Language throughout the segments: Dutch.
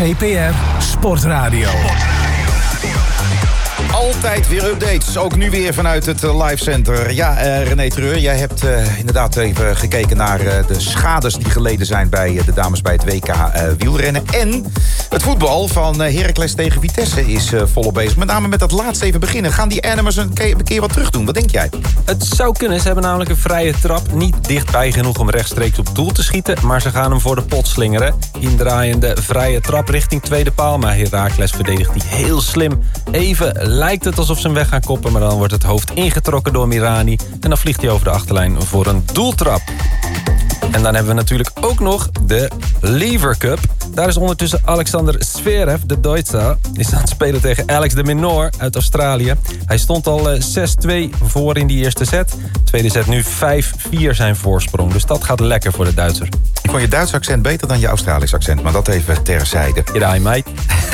GPR Sportradio. Altijd weer updates, ook nu weer vanuit het Live Center. Ja, René Treur, jij hebt inderdaad even gekeken naar de schades die geleden zijn bij de dames bij het WK wielrennen. En het voetbal van Heracles tegen Vitesse is volop bezig. Met name met dat laatste even beginnen. Gaan die Animers een keer wat terug doen? Wat denk jij? Het zou kunnen. Ze hebben namelijk een vrije trap. Niet dichtbij genoeg om rechtstreeks op doel te schieten. Maar ze gaan hem voor de pot slingeren. Indraaiende vrije trap richting tweede paal. Maar Heracles verdedigt die heel slim. Even lijkt het alsof ze hem weg gaan koppen. Maar dan wordt het hoofd ingetrokken door Mirani. En dan vliegt hij over de achterlijn voor een doeltrap. En dan hebben we natuurlijk ook nog de Lever Cup. Daar is ondertussen Alexander Zverev, de Duitser, is aan het spelen tegen Alex de Minaur uit Australië. Hij stond al 6-2 voor in die eerste set. Tweede set nu 5-4 zijn voorsprong. Dus dat gaat lekker voor de Duitser. Ik vond je Duits accent beter dan je Australisch accent, maar dat even terzijde. Ja, mate.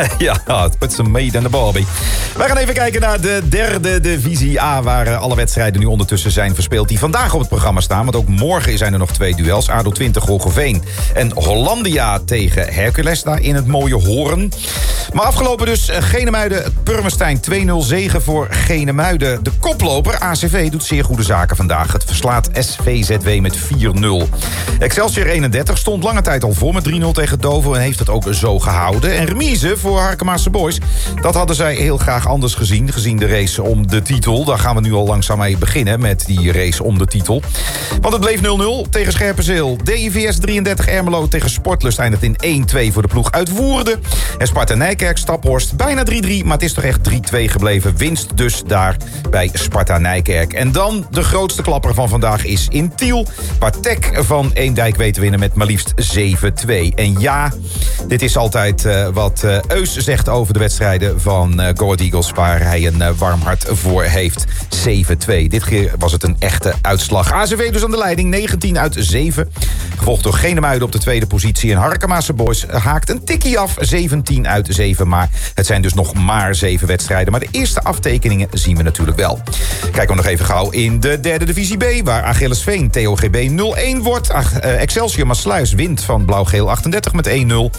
Ja, put some meat in the barbie. We gaan even kijken naar de derde divisie A, waar alle wedstrijden nu ondertussen zijn verspeeld die vandaag op het programma staan. Want ook morgen zijn er nog 2 duels. ADO 20 Roggeveen en Hollandia tegen Hercules daar in het mooie Hoorn. Maar afgelopen dus Genemuiden-Purmerstein 2-0 zege voor Genemuiden. De koploper ACV doet zeer goede zaken vandaag. Het verslaat SVZW met 4-0. Excelsior 31 stond lange tijd al voor met 3-0 tegen Dovo en heeft het ook zo gehouden. En remise voor Harkemaarse Boys, dat hadden zij heel graag anders gezien de race om de titel. Daar gaan we nu al langzaam mee beginnen met die race om de titel. Want het bleef 0-0 tegen Scherpenzeel. DIVS 33 Ermelo tegen Sportlust eindigt in 1-2 voor de ploeg uit Woerden. En Sparta Nijkerk Staphorst bijna 3-3, maar het is toch echt 3-2 gebleven. Winst dus daar bij Sparta Nijkerk. En dan de grootste klapper van vandaag is in Tiel, waar Tech van Eemdijk weet te winnen met maar liefst 7-2. En ja, dit is altijd wat Eus zegt over de wedstrijden van Go Ahead Eagles, waar hij een warm hart voor heeft. 7-2. Dit keer was het een echte uitslag. ACV dus aan de leiding, 19 uit 7. Gevolgd door Genemuiden op de tweede positie. En Harkemaarse Boys haakt een tikkie af, 17 uit 7. Maar het zijn dus nog maar 7 wedstrijden. Maar de eerste aftekeningen zien we natuurlijk wel. Kijken we nog even gauw in de derde divisie B, waar Achillesveen TOGB 0-1 wordt. Excelsior Maasluis wint van Blauw-Geel 38 met 1-0.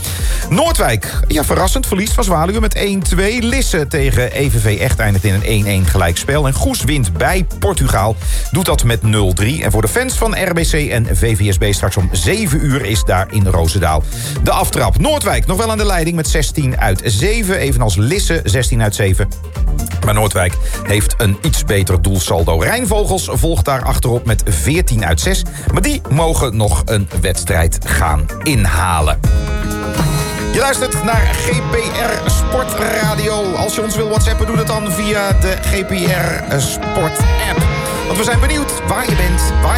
Noordwijk, ja, verrassend verliest van Zwaluwe met 1-2. Lisse tegen EVV Echt eindigt in een 1-1 gelijkspel. En Goes wint bij Portugaal, doet dat met 0-3. En voor de fans van RBC en VVSB straks om 7 uur is daar in Roosendaal de aftrap. Noordwijk nog wel aan de leiding met 16 uit 7. Evenals Lisse 16 uit 7. Maar Noordwijk heeft een iets beter doelsaldo. Rijnvogels volgt daar achterop met 14 uit 6. Maar die mogen nog een wedstrijd gaan inhalen. Je luistert naar GPR Sportradio. Als je ons wil whatsappen, doe dat dan via de GPR Sport app. Want we zijn benieuwd waar je bent, waar